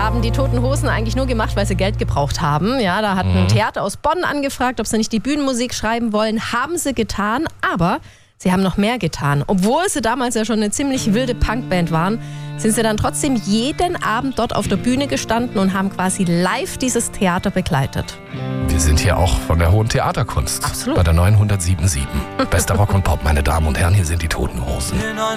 haben die Toten Hosen eigentlich nur gemacht, weil sie Geld gebraucht haben. Ja, da hat ein Theater aus Bonn angefragt, ob sie nicht die Bühnenmusik schreiben wollen. Haben sie getan, aber sie haben noch mehr getan. Obwohl sie damals ja schon eine ziemlich wilde Punkband waren, sind sie dann trotzdem jeden Abend dort auf der Bühne gestanden und haben quasi live dieses Theater begleitet. Wir sind hier auch von der hohen Theaterkunst. Absolut. Bei der 907.7. Bester Rock und Pop, meine Damen und Herren, hier sind die Toten Hosen.